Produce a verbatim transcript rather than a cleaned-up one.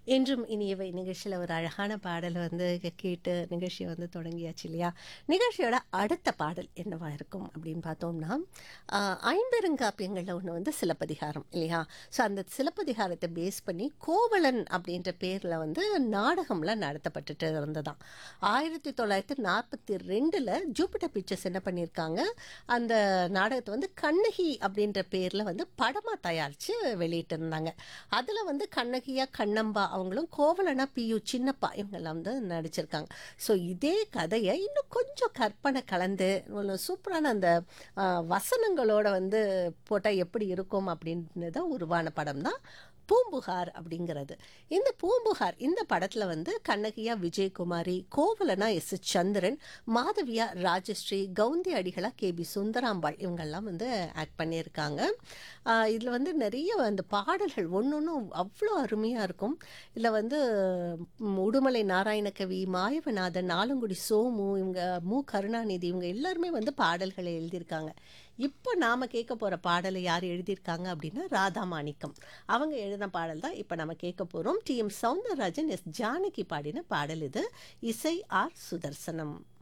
என்றும் இனியவை நிகழ்ச்சியில் ஒரு அழகான பாடல் வந்து கே- கேட்டு நிகழ்ச்சியை வந்து தொடங்கியாச்சு இல்லையா? நிகழ்ச்சியோட அடுத்த பாடல் என்னவா இருக்கும் அப்படின்னு பார்த்தோம்னா, ஆஹ், ஐம்பெருங்காப்பியங்களில் ஒன்று வந்து சிலப்பதிகாரம் இல்லையா? ஸோ அந்த சிலப்பதிகாரத்தை பேஸ் பண்ணி கோவலன் அப்படின்ற பேரில் வந்து நாடகம்லாம் நடத்தப்பட்டுட்டு இருந்ததாம். ஆயிரத்தி தொள்ளாயிரத்தி நாற்பத்தி ரெண்டில் ஜூபிட்டர் பிக்சர்ஸ் என்ன பண்ணியிருக்காங்க, அந்த நாடகத்தை வந்து கண்ணகி அப்படின்ற பேரில் வந்து படமாக தயாரித்து வெளியிட்டு இருந்தாங்க. அதில் வந்து கண்ணகியா கண்ணம்பா அவங்களும் கோவலனா பியு சின்னப்பா இவங்கெல்லாம் வந்து நடிச்சிருக்காங்க. ஸோ இதே கதையை இன்னும் கொஞ்சம் கற்பனை கலந்து ஒரு சூப்பரான அந்த ஆ, வசனங்களோட வந்து போட்டால் எப்படி இருக்கும் அப்படின்றத உருவான படம் தான் பூம்புகார் அப்படிங்கிறது. இந்த பூம்புகார் இந்த படத்தில் வந்து கண்ணகியா விஜயகுமாரி, கோவலனா எஸ் சந்திரன், மாதவியா ராஜஸ்ரீ, கவுந்தி அடிகளா கே பி சுந்தராம்பாள் இவங்கெல்லாம் வந்து ஆக்ட் பண்ணியிருக்காங்க. இதில் வந்து நிறைய அந்த பாடல்கள் ஒன்று ஒன்றும் அவ்வளோ அருமையாக இருக்கும். இதில் வந்து ம், உடுமலை நாராயணகவி, மாயவநாதன், ஆலங்குடி சோமு, இவங்க மு கருணாநிதி இவங்க எல்லாருமே வந்து பாடல்களை எழுதியிருக்காங்க. இப்போ நாம் கேட்க போகிற பாடலை யார் எழுதியிருக்காங்க அப்படின்னா ராதா மாணிக்கம். அவங்க எழுதின பாடல் தான் இப்போ நம்ம கேட்க போகிறோம். D M Soundararajan, S Janaki பாடின பாடல் இது. இசை ஆர் சுதர்சனம்.